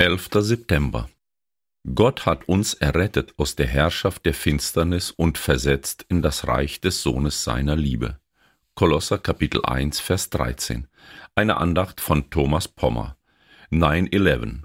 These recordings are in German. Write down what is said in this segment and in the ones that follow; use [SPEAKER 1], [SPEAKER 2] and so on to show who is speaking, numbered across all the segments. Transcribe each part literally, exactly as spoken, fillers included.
[SPEAKER 1] elfter September. Gott hat uns errettet aus der Herrschaft der Finsternis und versetzt in das Reich des Sohnes seiner Liebe. Kolosser Kapitel eins, Vers dreizehn. Eine Andacht von Thomas Pommer. neun elf.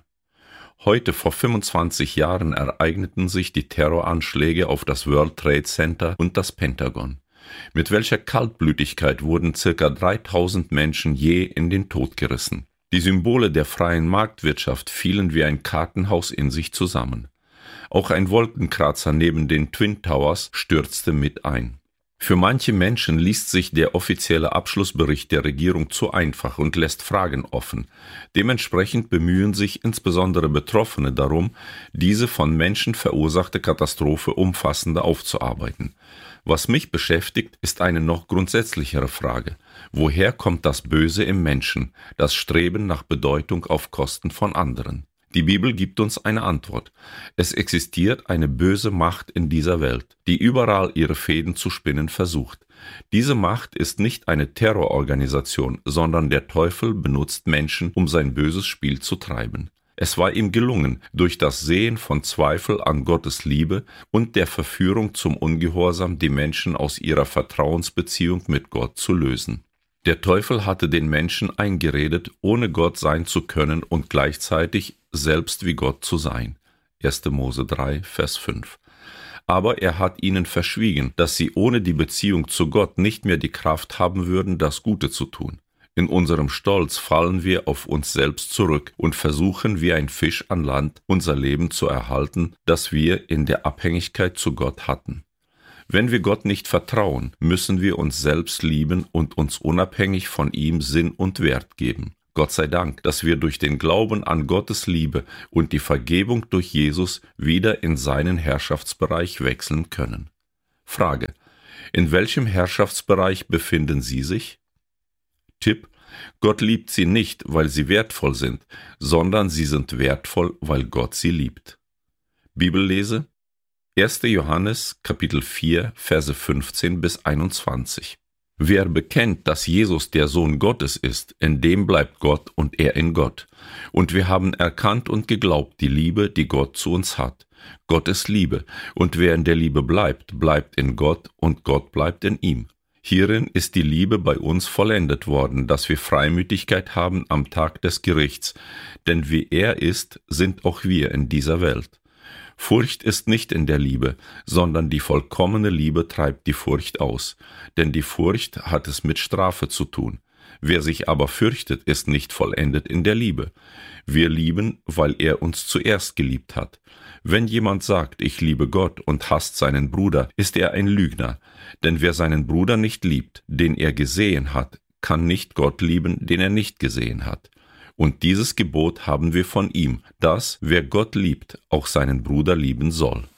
[SPEAKER 1] Heute vor fünfundzwanzig Jahren ereigneten sich die Terroranschläge auf das World Trade Center und das Pentagon. Mit welcher Kaltblütigkeit wurden circa dreitausend Menschen je in den Tod gerissen. Die Symbole der freien Marktwirtschaft fielen wie ein Kartenhaus in sich zusammen. Auch ein Wolkenkratzer neben den Twin Towers stürzte mit ein. Für manche Menschen liest sich der offizielle Abschlussbericht der Regierung zu einfach und lässt Fragen offen. Dementsprechend bemühen sich insbesondere Betroffene darum, diese von Menschen verursachte Katastrophe umfassender aufzuarbeiten. Was mich beschäftigt, ist eine noch grundsätzlichere Frage. Woher kommt das Böse im Menschen, das Streben nach Bedeutung auf Kosten von anderen? Die Bibel gibt uns eine Antwort. Es existiert eine böse Macht in dieser Welt, die überall ihre Fäden zu spinnen versucht. Diese Macht ist nicht eine Terrororganisation, sondern der Teufel benutzt Menschen, um sein böses Spiel zu treiben. Es war ihm gelungen, durch das Sehen von Zweifel an Gottes Liebe und der Verführung zum Ungehorsam die Menschen aus ihrer Vertrauensbeziehung mit Gott zu lösen. Der Teufel hatte den Menschen eingeredet, ohne Gott sein zu können und gleichzeitig selbst wie Gott zu sein. erster Mose drei, Vers fünf. Aber er hat ihnen verschwiegen, dass sie ohne die Beziehung zu Gott nicht mehr die Kraft haben würden, das Gute zu tun. In unserem Stolz fallen wir auf uns selbst zurück und versuchen wie ein Fisch an Land unser Leben zu erhalten, das wir in der Abhängigkeit zu Gott hatten. Wenn wir Gott nicht vertrauen, müssen wir uns selbst lieben und uns unabhängig von ihm Sinn und Wert geben. Gott sei Dank, dass wir durch den Glauben an Gottes Liebe und die Vergebung durch Jesus wieder in seinen Herrschaftsbereich wechseln können. Frage: In welchem Herrschaftsbereich befinden Sie sich? Tipp: Gott liebt sie nicht, weil sie wertvoll sind, sondern sie sind wertvoll, weil Gott sie liebt. Bibellese: erster Johannes, Kapitel vier, Verse fünfzehn bis einundzwanzig. Wer bekennt, dass Jesus der Sohn Gottes ist, in dem bleibt Gott und er in Gott. Und wir haben erkannt und geglaubt die Liebe, die Gott zu uns hat. Gott ist Liebe, und wer in der Liebe bleibt, bleibt in Gott und Gott bleibt in ihm. Hierin ist die Liebe bei uns vollendet worden, dass wir Freimütigkeit haben am Tag des Gerichts, denn wie er ist, sind auch wir in dieser Welt. Furcht ist nicht in der Liebe, sondern die vollkommene Liebe treibt die Furcht aus, denn die Furcht hat es mit Strafe zu tun. Wer sich aber fürchtet, ist nicht vollendet in der Liebe. Wir lieben, weil er uns zuerst geliebt hat. Wenn jemand sagt, ich liebe Gott und hasst seinen Bruder, ist er ein Lügner. Denn wer seinen Bruder nicht liebt, den er gesehen hat, kann nicht Gott lieben, den er nicht gesehen hat. Und dieses Gebot haben wir von ihm, dass, wer Gott liebt, auch seinen Bruder lieben soll.